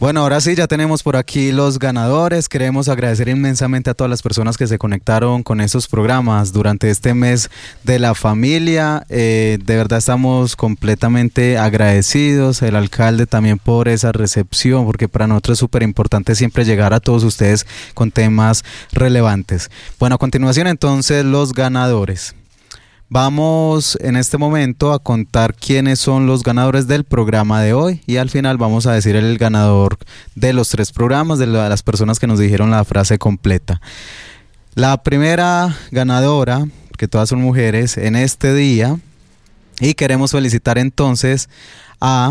Bueno, ahora sí, ya tenemos por aquí los ganadores. Queremos agradecer inmensamente a todas las personas que se conectaron con estos programas durante este mes de la familia. De verdad estamos completamente agradecidos, el alcalde también por esa recepción, porque para nosotros es súper importante siempre llegar a todos ustedes con temas relevantes. Bueno, a continuación entonces los ganadores. Vamos en este momento a contar quiénes son los ganadores del programa de hoy y al final vamos a decir el ganador de los 3 programas, de las personas que nos dijeron la frase completa. La primera ganadora, que todas son mujeres, en este día, y queremos felicitar entonces a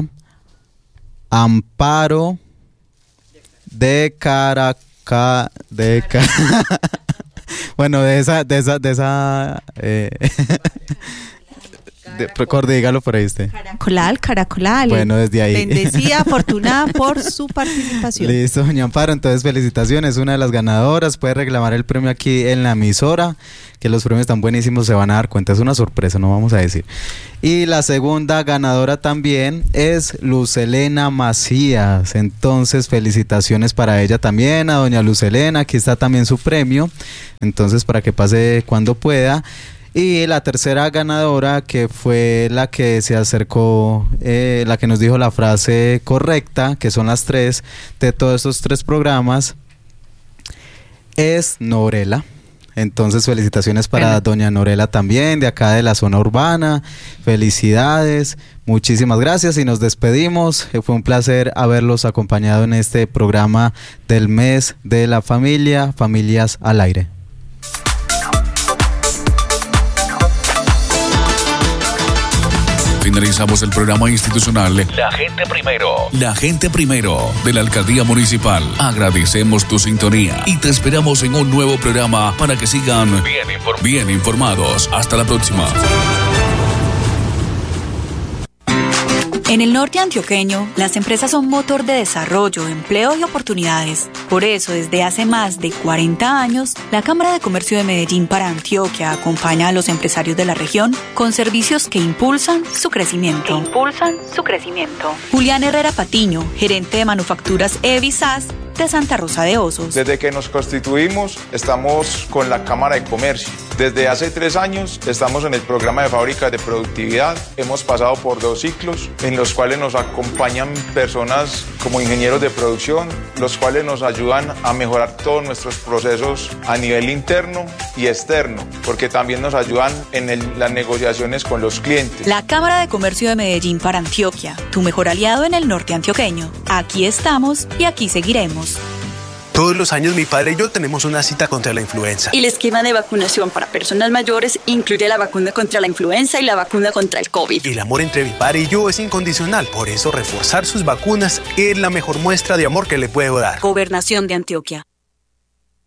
Amparo de bueno, dígalo por ahí usted. Caracolal. Bueno, desde ahí. Bendecida, afortunada por su participación. Listo, doña Amparo, entonces felicitaciones, una de las ganadoras, puede reclamar el premio aquí en la emisora, que los premios están buenísimos, se van a dar cuenta, es una sorpresa, no vamos a decir. Y la segunda ganadora también es Luz Helena Macías, entonces felicitaciones para ella también, a doña Luz Helena, aquí está también su premio, entonces para que pase cuando pueda. Y la tercera ganadora, que fue la que se acercó, la que nos dijo la frase correcta, que son las 3 de todos estos 3 programas, es Norela. Entonces felicitaciones para doña Norela también, de acá de la zona urbana. Felicidades, muchísimas gracias y nos despedimos. Fue un placer haberlos acompañado en este programa del mes de la familia, Familias al Aire. Finalizamos el programa institucional La Gente Primero. La Gente Primero de la Alcaldía Municipal. Agradecemos tu sintonía y te esperamos en un nuevo programa para que sigan bien informados. Hasta la próxima. En el norte antioqueño, las empresas son motor de desarrollo, empleo y oportunidades. Por eso, desde hace más de 40 años, la Cámara de Comercio de Medellín para Antioquia acompaña a los empresarios de la región con servicios que impulsan su crecimiento. Julián Herrera Patiño, gerente de manufacturas EVISAS de Santa Rosa de Osos. Desde que nos constituimos, estamos con la Cámara de Comercio. Desde hace 3 años estamos en el programa de fábricas de productividad. Hemos pasado por 2 ciclos en los cuales nos acompañan personas como ingenieros de producción, los cuales nos ayudan a mejorar todos nuestros procesos a nivel interno y externo, porque también nos ayudan en las negociaciones con los clientes. La Cámara de Comercio de Medellín para Antioquia, tu mejor aliado en el norte antioqueño. Aquí estamos y aquí seguiremos. Todos los años mi padre y yo tenemos una cita contra la influenza. Y el esquema de vacunación para personas mayores incluye la vacuna contra la influenza y la vacuna contra el COVID. El amor entre mi padre y yo es incondicional, por eso reforzar sus vacunas es la mejor muestra de amor que le puedo dar. Gobernación de Antioquia.